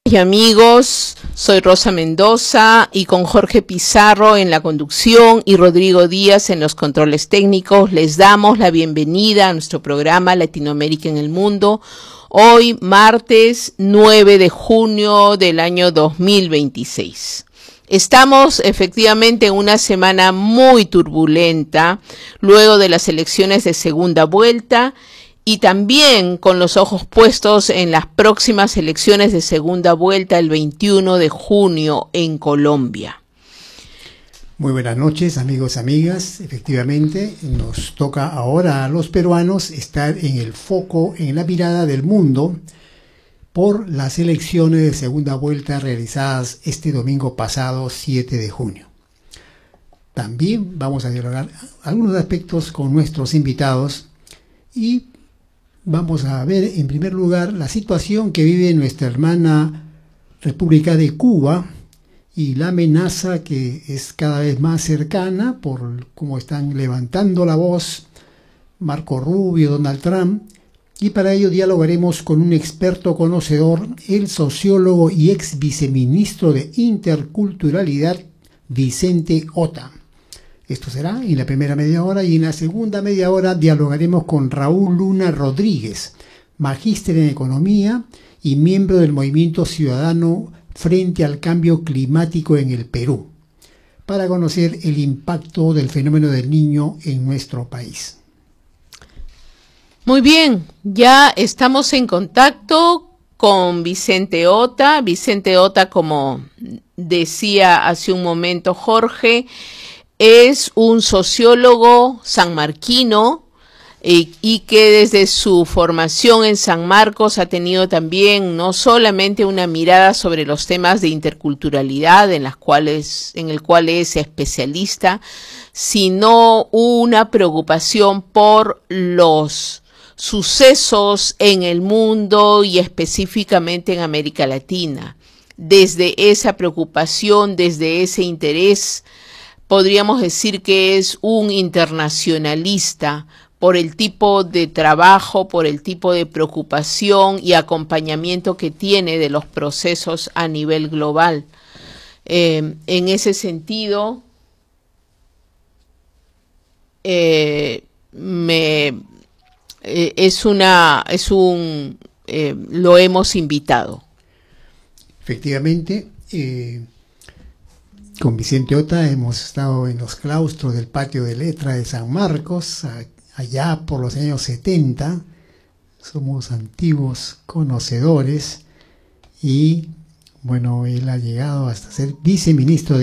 Y amigos, soy Rosa Mendoza y con Jorge Pizarro en la conducción y Rodrigo Díaz en los controles técnicos les damos la bienvenida a nuestro programa Latinoamérica en el Mundo. Hoy martes 9 de junio del año 2026. Estamos efectivamente en una semana muy turbulenta luego de las elecciones de segunda vuelta y también con los ojos puestos en las próximas elecciones de segunda vuelta el 21 de junio en Colombia. Muy buenas noches, amigos, amigas. Efectivamente, nos toca ahora a los peruanos estar en el foco, en la mirada del mundo por las elecciones de segunda vuelta realizadas este domingo pasado, 7 de junio. También vamos a dialogar algunos aspectos con nuestros invitados y vamos a ver en primer lugar la situación que vive nuestra hermana República de Cuba y la amenaza que es cada vez más cercana por cómo están levantando la voz Marco Rubio, Donald Trump, y para ello dialogaremos con un experto conocedor, el sociólogo y ex viceministro de Interculturalidad, Vicente Ota. Esto será en la primera media hora y en la segunda media hora dialogaremos con Raúl Luna Rodríguez, magíster en Economía y miembro del Movimiento Ciudadano frente al Cambio Climático en el Perú, para conocer el impacto del fenómeno del Niño en nuestro país. Muy bien, ya estamos en contacto con Vicente Ota. Vicente Ota, como decía hace un momento Jorge, es un sociólogo sanmarquino y que desde su formación en San Marcos ha tenido también no solamente una mirada sobre los temas de interculturalidad en el cual es especialista, sino una preocupación por los sucesos en el mundo y específicamente en América Latina. Desde esa preocupación, desde ese interés, podríamos decir que es un internacionalista por el tipo de trabajo, por el tipo de preocupación y acompañamiento que tiene de los procesos a nivel global. En ese sentido, lo hemos invitado. Efectivamente, con Vicente Ota hemos estado en los claustros del Patio de Letra de San Marcos, allá por los años 70. Somos antiguos conocedores y, bueno, él ha llegado hasta ser viceministro de